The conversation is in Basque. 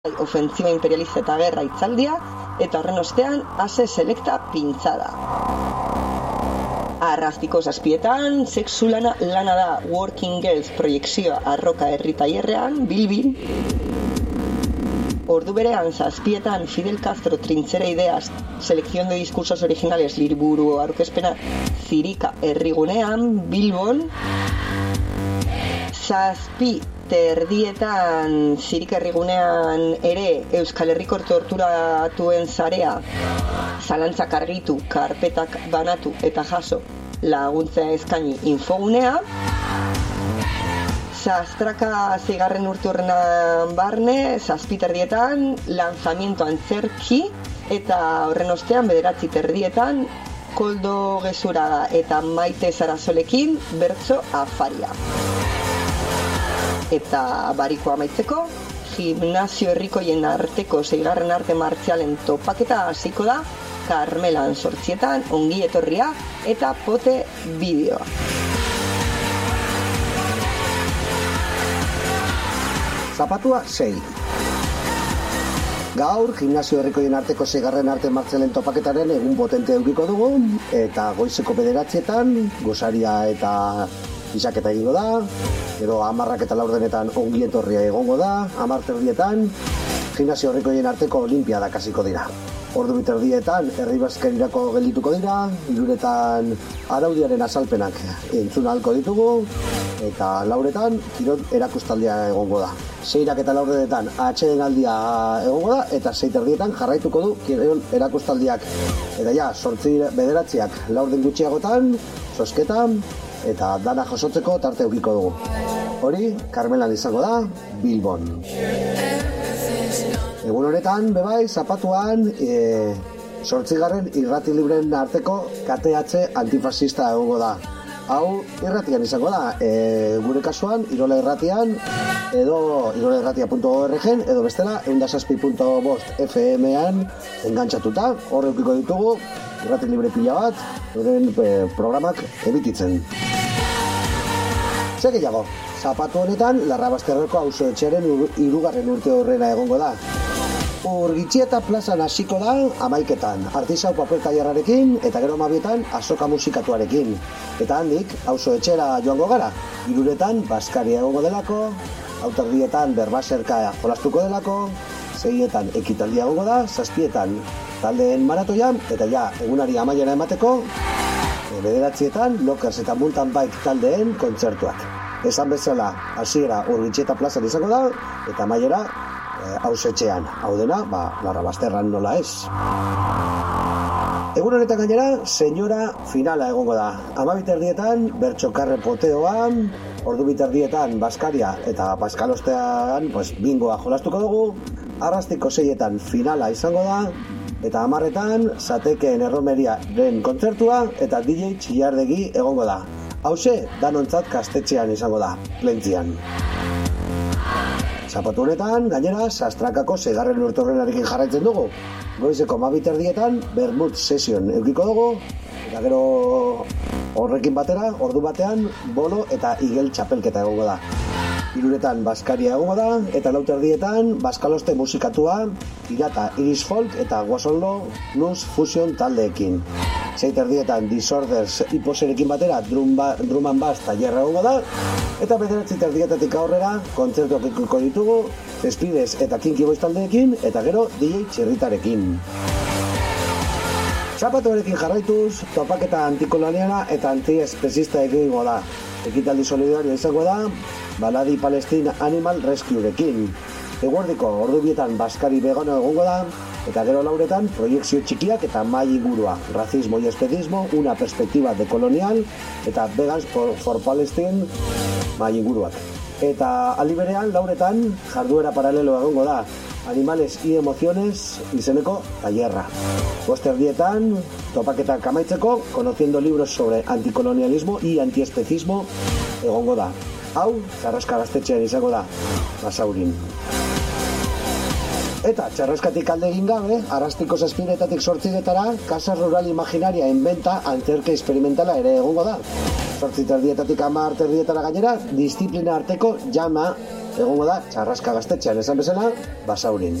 ofensiba imperialista eta gerra hitzaldia, eta horren ostean ase selekta pintzada. Arrastiko zazpietan, sexu lana da Working Girls proiekzioa Arroka herri tailerrean, Bilbin. Ordu berean zazpietan Fidel Castro Trintzera Ideas, Selección de Discursos Originales liburu aurkezpena Zirika herrigunean, Bilbon. Zazpi terdietan Zirika herrigunean ere Euskal Herriko torturatuen zarea zalantzak argitu, karpetak banatu eta jaso laguntza eskaini infogunea. Zastraka zigarren urturrenan barne, zazpi terdietan lanzamiento antzerki eta horren ostean 9 terdietan Koldo Gezuraga eta Maite Zarazolekin bertso afaria. Eta bariko amaitzeko, gimnasio herrikoien arteko 6. arte martzialen topaketa hasiko da Karmelan 8 ongi etorria eta pote bideoa. Zapatua 6. Gaur, gimnasio herrikoien arteko 6. arte martzialen topaketaren egun potente edukiko dugu, eta goizeko 9 gosaria eta izaketa egingo da, edo 10 eta 4 ongi etorria egongo da, 10 terdietan gimnasio herrikoien arteko olimpiadak hasiko dira. Ordu 2 terdietan herri bazkarirako geldituko dira, 3 araudiaren azalpenak entzun ahalko ditugu, eta 4 kirol erakustaldia egongo da. 6 eta 4 atsedenaldia egongo da, eta 6 terdietan jarraituko du kirol erakustaldiak. Eta ja, 9 4 gutxiagotan, zozketan, eta dana josotzeko tarte eukiko dugu. Hori, Karmelan izango da, Bilbon. Egun honetan, bebai, zapatuan, 8. irrati libren arteko KTH antifasista egongo da. Hau, irratian izango da, gure kasuan, Irola Irratian, edo irolairratia.org, edo bestela, 107.5 FM-an engantzatuta, hor eukiko ditugu, irrati libre pila bat, euren programak ebititzen. Zer gehiago, zapatu honetan, Larrabasterreko auzo etxearen 3. urte horrena egongo da. Urgitxieta plazan hasiko da 11 artisau papel tailerrarekin eta gero 12 azoka musikatuarekin. Eta handik, auzo etxera joango gara. 3 baskaria egongo delako, 4 berbaserka jolastuko delako, 6 ekitaldia egongo da, 7 taldeen maratoian, eta ja, egunari amaiera emateko, 9 Lokers eta Mountain Bike taldeen kontzertuak. Esan bezala, hasiera Urgitxieta plazan izango da, eta amaiera auzetxean, hau dena, Larrabasterran nola ez. Egun honetan gainera, senyora finala egongo da. 12 terdietan, bertxokarre poteoan, ordu 2 terdietan, baskaria eta paskalostean, bingoa jolastuko dugu, arrastiko 6 finala izango da, eta 10 zatekeen erromeriaren kontzertua, eta DJ Txillardegi egongo da. Hauxe, danontzat kastetxean izango da, Plentzian. Zapatu honetan, gainera, Zastrakako 6. urtorrenarekin jarraitzen dugu. Goizeko 12 terdietan, Bermud Session eukiko dugu, eta gero horrekin batera, ordu batean, bolo eta igel txapelketa egongo da. 3 baskaria egongo da, eta 4 terdietan, baskaloste musikatua, Pirata, Iris Folk eta Guasonlo Blues Fusion taldeekin. 6 terdietan, Disorders hiposerekin batera, Drum and Bass tailerra egongo da, eta 9 terdietatik aurrera, kontzertuak ikuko ditugu, Speedez eta Kinky Boys taldeekin, eta gero DJ Txirritarekin. Zapatuarekin jarraituz, topaketa antikoloniala eta antiespezista egingo da. Ekitaldi solidario izango da, Baladi Palestine Animal Rescuerekin. Eguerdiko ordu 2 baskari vegano egongo da, eta gero 4 proiekzio txikiak eta mai ingurua, racismo y espedismo, una perspectiva decolonial, eta Vegans for Palestine mai inguruak. Eta aliberean 4 jarduera paralelo egongo da, Animales y Emociones izeneko tailerra. 5 terdietan, topaketak amaitzeko, conociendo libros sobre anticolonialismo y antiespecismo egongo da. Hau, Txarraska gaztetxean izango da, Basaurin. Eta txarraskatik alde egin gabe, arrastiko 7 8 Casa Rural Imaginaria inventa antzerke experimentala ere egongo da. 8 terdietatik 10 terdietara gainera, disiplina arteko jama egongo da Txarraska Gaztetxean esan bezala, Basaurin.